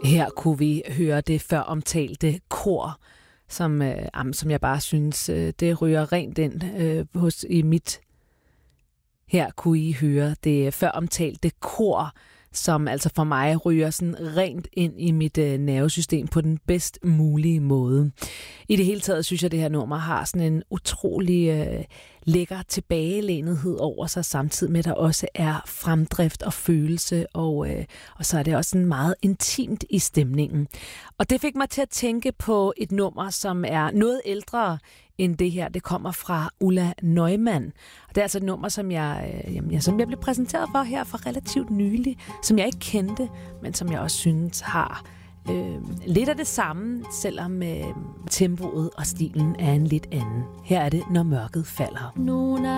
Her kunne vi høre det før omtalte kor, som jeg bare synes, det ryger rent ind i mit. Her kunne I høre det før omtalte kor, som altså for mig ryger sådan rent ind i mit nervesystem på den bedst mulige måde. I det hele taget synes jeg, at det her nummer har sådan en utrolig lækker tilbagelænethed over sig, samtidig med, at der også er fremdrift og følelse, og så er det også sådan meget intimt i stemningen. Og det fik mig til at tænke på et nummer, som er noget ældre end det her. Det kommer fra Ulla Neumann. Og det er altså et nummer, som jeg blev præsenteret for her for relativt nylig, som jeg ikke kendte, men som jeg også synes har lidt af det samme, selvom tempoet og stilen er en lidt anden. Her er det, Når mørket falder.